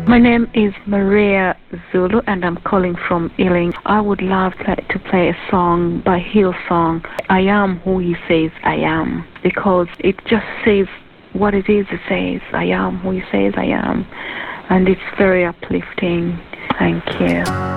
My name is Maria Zulu and I'm calling from Ealing. I would love to play a song by Hillsong, I Am Who He Says I Am, because it just says what it is. It says, I am who He says I am, and it's very uplifting. Thank you.